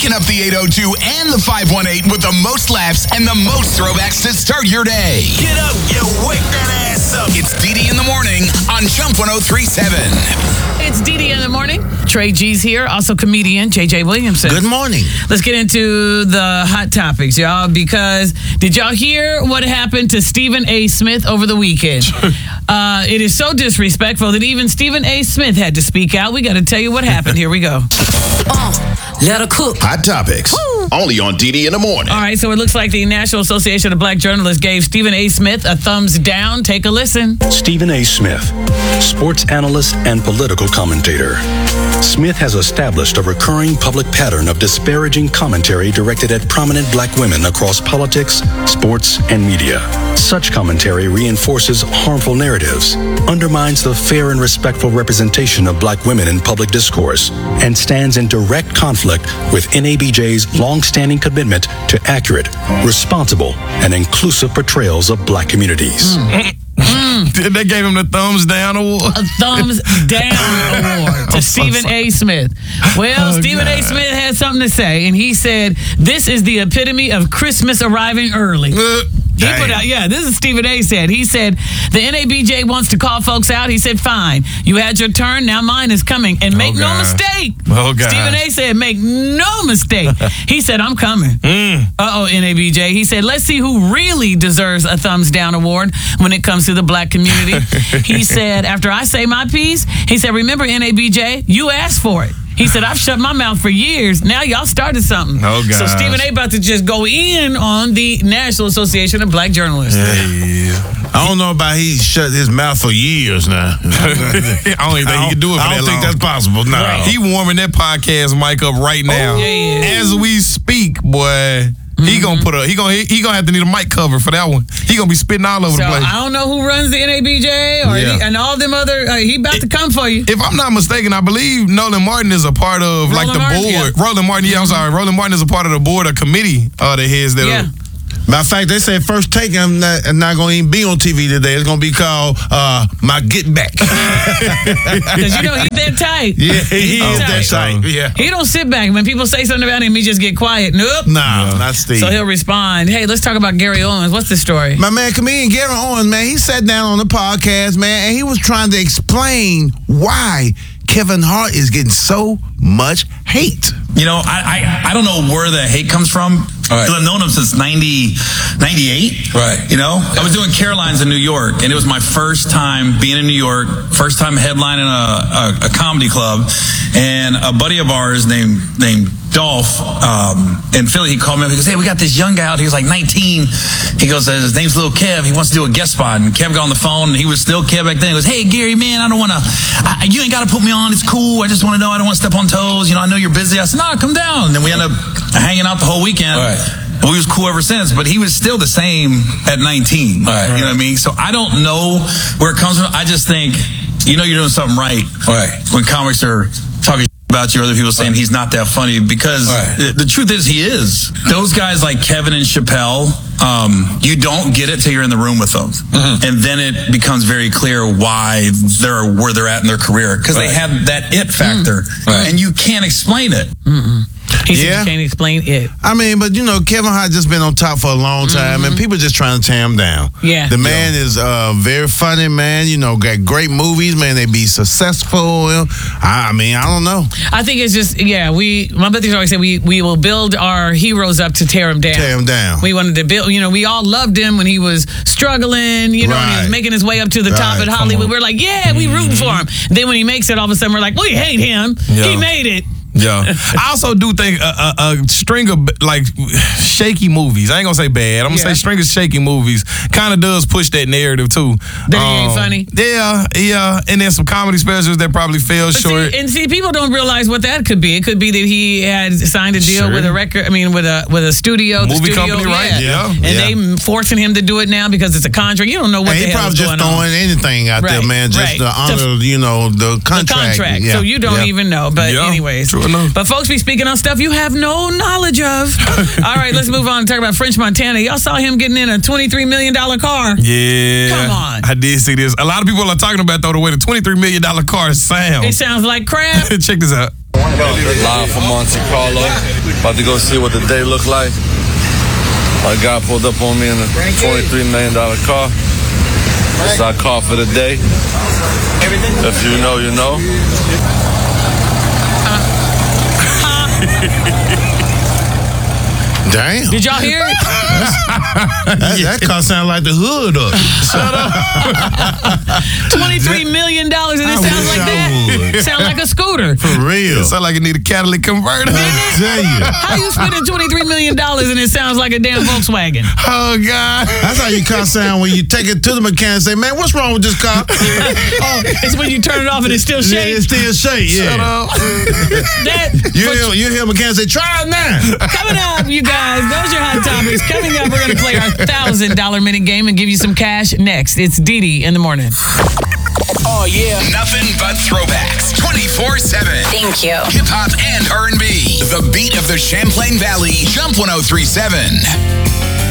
waking up the 802 and the 518 with the most laughs and the most throwbacks to start your day. Get up, you wake that ass up. It's DD in the morning on Jump 103.7. It's DD in the morning. Trey G's here, also comedian JJ Williamson. Good morning. Let's get into the hot topics, y'all, because did y'all hear what happened to Stephen A. Smith over the weekend? It is so disrespectful that even Stephen A. Smith had to speak out. We got to tell you what happened. Here we go. Let her cook. Hot topics. Only on DD in the morning. All right, so it looks like the National Association of Black Journalists gave Stephen A. Smith a thumbs down. Take a listen. Stephen A. Smith, sports analyst and political commentator. Smith has established a recurring public pattern of disparaging commentary directed at prominent black women across politics, sports, and media. Such commentary reinforces harmful narratives, undermines the fair and respectful representation of black women in public discourse, and stands in direct conflict with NABJ's long-standing commitment to accurate, responsible, and inclusive portrayals of black communities. They gave him the thumbs down award. A thumbs down award to Stephen A. Smith. Well, Stephen A. Smith had something to say, and he said, "This is the epitome of Christmas arriving early." He put out, this is Stephen A. said. He said, the NABJ wants to call folks out. He said, fine, you had your turn, now mine is coming. And make no mistake. Stephen A. said, make no mistake. He said, I'm coming. NABJ. He said, let's see who really deserves a thumbs down award when it comes to the black community. He said, after I say my piece, he said, remember NABJ, you asked for it. He said, I've shut my mouth for years. Now y'all started something. So Stephen A. about to just go in on the National Association of Black Journalists. Yeah. I don't know about he shut his mouth for years now. I don't even think he can do it for that long. I don't think that's possible. No. Right. He warming that podcast mic up right now. As we speak, boy. He gonna have to need a mic cover for that one. He gonna be spitting all over the place. I don't know who runs the NABJ or and all them other. He about to come for you. If I'm not mistaken, I believe Nolan Martin is a part of the board. Roland Martin, I'm sorry. Roland Martin is a part of the board or committee that heads that. Matter of fact, they said First Take I'm not going to even be on TV today. It's going to be called My Get Back. Because he's that tight. Yeah, he is that tight. Yeah. He don't sit back. When people say something about him, he just get quiet. Nope. Nah, not Steve. So he'll respond. Hey, let's talk about Gary Owens. What's the story? My man, comedian Gary Owens, man, he sat down on the podcast, man, and he was trying to explain why Kevin Hart is getting so much hate. You know, I don't know where the hate comes from. Because I've known him since 98. Right. You know, I was doing Carolines in New York, and it was my first time being in New York, first time headlining a comedy club, and a buddy of ours named Dolph in Philly, he called me up. He goes, hey, we got this young guy out. He was like 19. He goes, his name's Lil Kev. He wants to do a guest spot. And Kev got on the phone, and he was still Kev back then. He goes, hey, Gary, man, I don't want to, you ain't got to put me on. It's cool. I just want to know. I don't want to step on toes. You know, I know you're busy. I said, no, come down. And then we ended up hanging out the whole weekend. We was cool ever since, but he was still the same at 19. You know what I mean? So I don't know where it comes from. I just think, you know, you're doing something right. When comics are talking about you, other people saying he's not that funny, because the truth is he is. Those guys like Kevin and Chappelle, you don't get it till you're in the room with them. And then it becomes very clear why they're where they're at in their career, because they have that it factor, and you can't explain it. He said you can't explain it. I mean, but you know, Kevin Hart just been on top for a long time, and people just trying to tear him down. Yeah. The man is very funny, man. You know, got great movies, man. They be successful. I mean, I don't know. I think it's just, my buddies always say we will build our heroes up to tear them down. Tear him down. We wanted to build, you know, we all loved him when he was struggling, you know, and he was making his way up to the top at Hollywood. We're like, we rooting for him. Then when he makes it, all of a sudden we're like, we hate him. He made it. Yeah, I also do think a string of like shaky movies. I ain't gonna say bad. I'm gonna say string of shaky movies kind of does push that narrative too. That he ain't funny. Yeah, and then some comedy specials that probably fell short. See, people don't realize what that could be. It could be that he had signed a deal with a record. I mean, with a studio, movie company, right? Yeah. And they forcing him to do it now because it's a contract. You don't know what the hell is going on. He probably just throwing anything out there, man, just to honor, you know, the contract. Yeah. So you don't even know. But anyways. True enough. But folks be speaking on stuff you have no knowledge of. All right, let's move on and talk about French Montana. Y'all saw him getting in a $23 million car. Yeah. Come on. I did see this. A lot of people are talking about, though, the way the $23 million car sounds. It sounds like crap. Check this out. Live from Monte Carlo. About to go see what the day look like. My guy pulled up on me in a $23 million car. It's our car for the day. If you know, you know. Damn. Did y'all hear it? That car sound like the hood up. Shut up. $23 million and it sounds like that? Sound like a scooter. For real. It sound like it need a catalytic converter. I tell you. How you spending $23 million and it sounds like a damn Volkswagen? Oh, God. That's how your car sound when you take it to the mechanic and say, man, what's wrong with this car? It's when you turn it off and it still Yeah, shakes. it still shake, yeah. Shut up. You hear a mechanic say, try it now. Coming up, you guys, those are hot topics. Coming up, we're going to play our $1,000 minute game and give you some cash next. It's Dee in the morning. Oh, yeah. Nothing but throwbacks 24/7. Thank you. Hip hop and R&B. The beat of the Champlain Valley. Jump 1037.